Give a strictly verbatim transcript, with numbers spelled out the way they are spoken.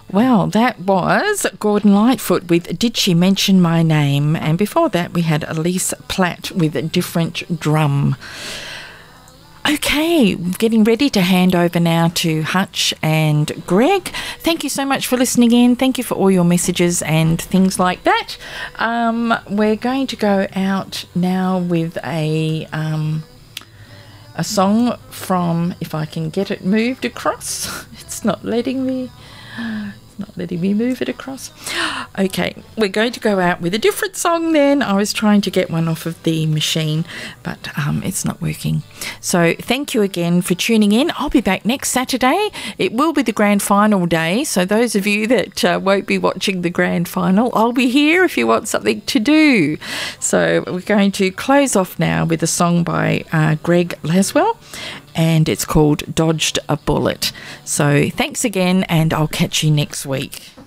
Well, that was Gordon Lightfoot with Did She Mention My Name? And before that, we had Elise Platt with a Different Drum. Okay, getting ready to hand over now to Hutch and Greg. Thank you so much for listening in. Thank you for all your messages and things like that. Um, we're going to go out now with a um, a song from, if I can get it moved across. It's not letting me... Not letting me move it across. Okay, we're going to go out with a different song then. I was trying to get one off of the machine, but um, it's not working. So thank you again for tuning in. I'll be back next Saturday. It will be the grand final day, so those of you that uh, won't be watching the grand final, I'll be here if you want something to do. So we're going to close off now with a song by uh, Greg Laswell, and it's called Dodged a Bullet. So thanks again, and I'll catch you next week.